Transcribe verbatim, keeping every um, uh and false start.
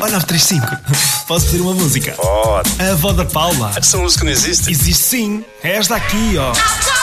Olha, nove três cinco. Posso pedir uma música? Pode. A avó da Paula. Essa música não existe? Existe sim. É esta aqui, ó.